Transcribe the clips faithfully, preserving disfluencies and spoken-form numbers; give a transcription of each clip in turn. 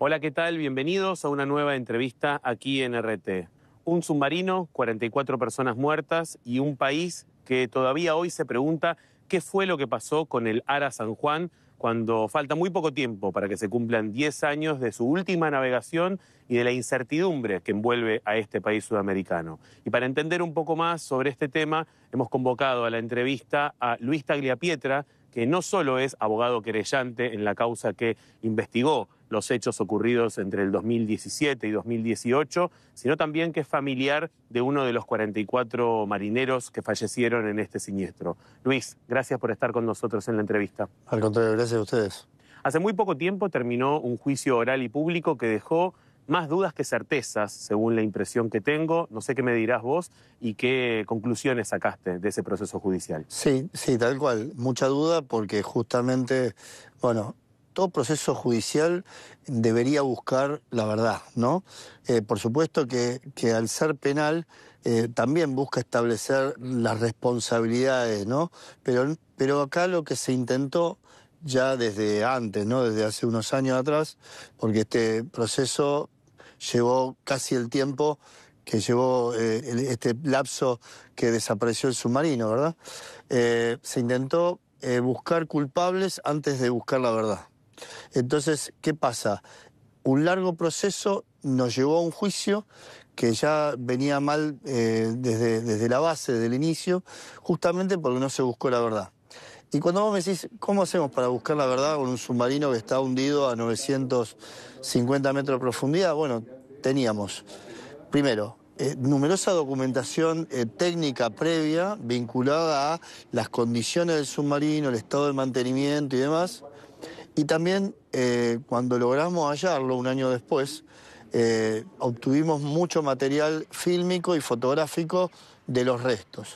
Hola, ¿qué tal? Bienvenidos a una nueva entrevista aquí en R T. Un submarino, cuarenta y cuatro personas muertas y un país que todavía hoy se pregunta qué fue lo que pasó con el Ara San Juan cuando falta muy poco tiempo para que se cumplan diez años de su última navegación y de la incertidumbre que envuelve a este país sudamericano. Y para entender un poco más sobre este tema, hemos convocado a la entrevista a Luis Tagliapietra, que no solo es abogado querellante en la causa que investigó los hechos ocurridos entre el dos mil diecisiete y dos mil dieciocho, sino también que es familiar de uno de los cuarenta y cuatro marineros que fallecieron en este siniestro. Luis, gracias por estar con nosotros en la entrevista. Al contrario, gracias a ustedes. Hace muy poco tiempo terminó un juicio oral y público que dejó más dudas que certezas, según la impresión que tengo. No sé qué me dirás vos y qué conclusiones sacaste de ese proceso judicial. Sí, sí, tal cual. Mucha duda porque justamente, bueno, todo proceso judicial debería buscar la verdad, ¿no? Eh, por supuesto que, que al ser penal eh, también busca establecer las responsabilidades, ¿no? Pero, pero acá lo que se intentó ya desde antes, ¿no? Desde hace unos años atrás, porque este proceso llevó casi el tiempo que llevó eh, este lapso que desapareció el submarino, ¿verdad? Eh, se intentó eh, buscar culpables antes de buscar la verdad. Entonces, ¿qué pasa? Un largo proceso nos llevó a un juicio que ya venía mal eh, desde, desde la base, desde el inicio, justamente porque no se buscó la verdad. Y cuando vos me decís, ¿cómo hacemos para buscar la verdad con un submarino que está hundido a novecientos cincuenta metros de profundidad? Bueno, teníamos, primero, eh, numerosa documentación eh, técnica previa vinculada a las condiciones del submarino, el estado de mantenimiento y demás. Y también, eh, cuando logramos hallarlo un año después, eh, obtuvimos mucho material fílmico y fotográfico de los restos.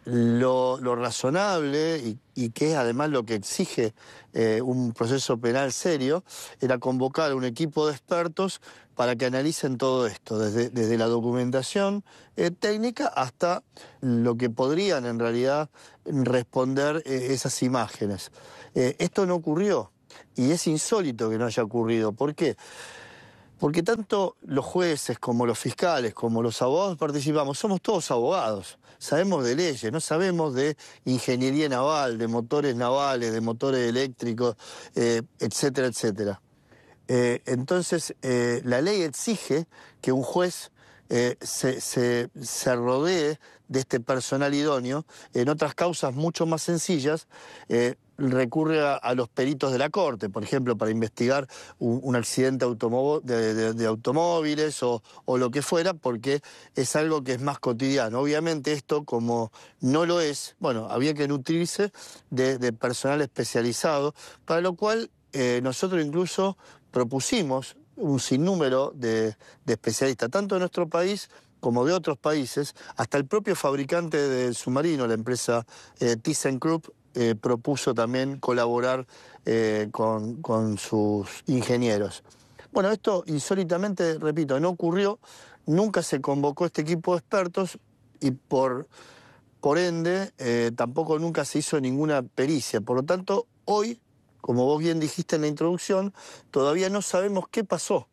Lo, lo razonable, y, y que es además lo que exige eh, un proceso penal serio, era convocar a un equipo de expertos para que analicen todo esto, desde, desde la documentación eh, técnica hasta lo que podrían en realidad responder eh, esas imágenes. Eh, esto no ocurrió, y es insólito que no haya ocurrido. ¿Por qué? Porque tanto los jueces como los fiscales, como los abogados participamos, somos todos abogados, sabemos de leyes, no sabemos de ingeniería naval, de motores navales, de motores eléctricos, eh, etcétera, etcétera. Eh, entonces, eh, la ley exige que un juez eh, se, se, se rodee de este personal idóneo. En otras causas mucho más sencillas, eh, recurre a, a los peritos de la corte, por ejemplo, para investigar un, un accidente de, de, de automóviles o, o lo que fuera, porque es algo que es más cotidiano. Obviamente esto, como no lo es, bueno, había que nutrirse de, de personal especializado, para lo cual eh, nosotros incluso propusimos un sinnúmero de, de especialistas, tanto de nuestro país como de otros países. Hasta el propio fabricante del submarino, la empresa eh, ThyssenKrupp, eh, propuso también colaborar eh, con, con sus ingenieros. Bueno, esto insólitamente, repito, no ocurrió, nunca se convocó este equipo de expertos y por, por ende eh, tampoco nunca se hizo ninguna pericia. Por lo tanto, hoy, como vos bien dijiste en la introducción, todavía no sabemos qué pasó,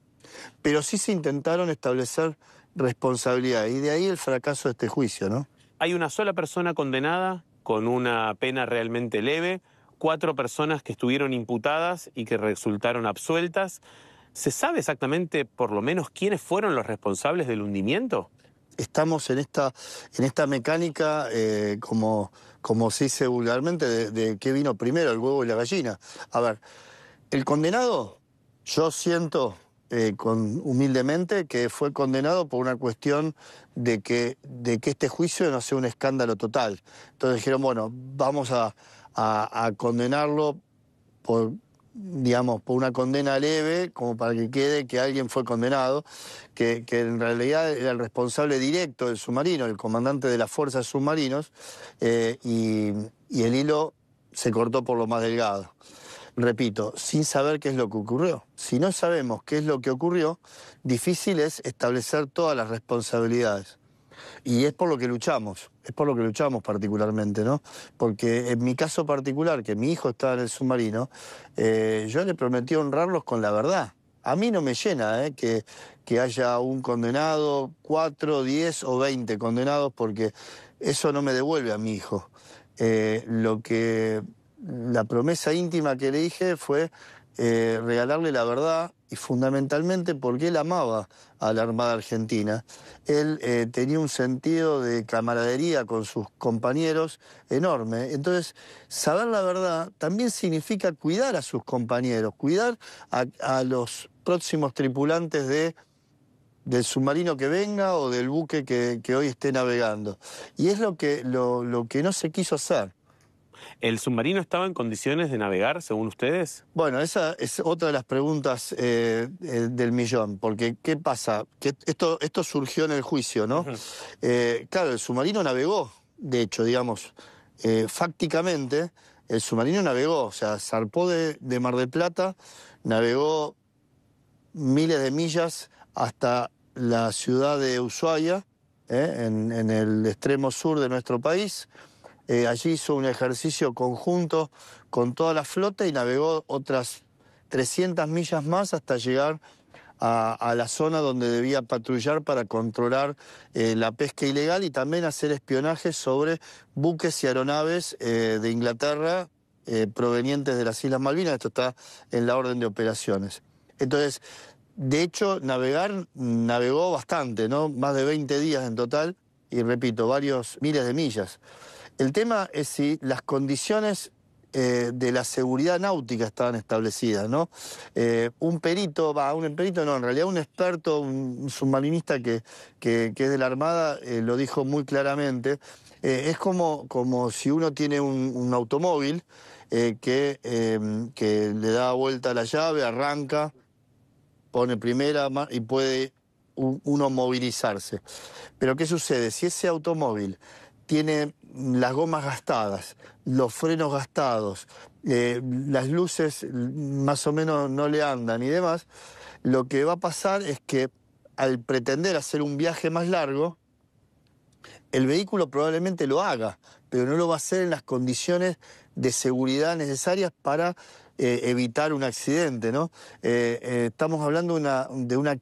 pero sí se intentaron establecer responsabilidades, y de ahí el fracaso de este juicio, ¿no? Hay una sola persona condenada con una pena realmente leve, cuatro personas que estuvieron imputadas y que resultaron absueltas. ¿Se sabe exactamente, por lo menos, quiénes fueron los responsables del hundimiento? Estamos en esta, en esta mecánica, eh, como, como se dice vulgarmente, de, de qué vino primero, el huevo y la gallina. A ver, el condenado, yo siento eh, con, humildemente que fue condenado por una cuestión de que, de que este juicio no sea un escándalo total. Entonces dijeron, bueno, vamos a, a, a condenarlo por, digamos, por una condena leve, como para que quede que alguien fue condenado, que, que en realidad era el responsable directo del submarino, el comandante de las fuerzas submarinos, eh, y, y el hilo se cortó por lo más delgado. Repito, sin saber qué es lo que ocurrió. Si no sabemos qué es lo que ocurrió, difícil es establecer todas las responsabilidades. Y es por lo que luchamos, es por lo que luchamos particularmente, ¿no? Porque en mi caso particular, que mi hijo estaba en el submarino, eh, yo le prometí honrarlos con la verdad. a mí no me llena eh, que, que haya un condenado, cuatro, diez o veinte condenados, porque eso no me devuelve a mi hijo. Eh, lo que la promesa íntima que le dije fue eh, regalarle la verdad, y fundamentalmente porque él amaba a la Armada Argentina. Él eh, tenía un sentido de camaradería con sus compañeros enorme. Entonces, saber la verdad también significa cuidar a sus compañeros, cuidar a, a los próximos tripulantes de del submarino que venga o del buque que, que hoy esté navegando. Y es lo que, lo, lo que no se quiso hacer. ¿El submarino estaba en condiciones de navegar, según ustedes? Bueno, esa es otra de las preguntas eh, eh, del millón, porque ¿qué pasa? Que esto, esto surgió en el juicio, ¿no? Uh-huh. eh, claro, el submarino navegó, de hecho, digamos, eh, fácticamente, el submarino navegó, o sea, zarpó de, de Mar del Plata, navegó miles de millas hasta la ciudad de Ushuaia, eh, en, en el extremo sur de nuestro país. Eh, allí hizo un ejercicio conjunto con toda la flota y navegó otras trescientas millas más hasta llegar a, a la zona donde debía patrullar para controlar eh, la pesca ilegal y también hacer espionaje sobre buques y aeronaves eh, de Inglaterra eh, provenientes de las Islas Malvinas. Esto está en la orden de operaciones. Entonces, de hecho, navegar, navegó bastante, ¿no? Más de veinte días en total y, repito, varios miles de millas. El tema es si las condiciones eh, de la seguridad náutica estaban establecidas, ¿no? Eh, un perito, va, un perito no, en realidad un experto, un, un submarinista que, que, que es de la Armada, eh, lo dijo muy claramente. Eh, es como, como si uno tiene un, un automóvil eh, que, eh, que le da vuelta a la llave, arranca, pone primera y puede uno movilizarse. Pero ¿qué sucede? Si ese automóvil tiene las gomas gastadas, los frenos gastados, eh, las luces más o menos no le andan y demás, lo que va a pasar es que al pretender hacer un viaje más largo, el vehículo probablemente lo haga, pero no lo va a hacer en las condiciones de seguridad necesarias para eh, evitar un accidente, ¿no? Eh, eh, estamos hablando de una, de una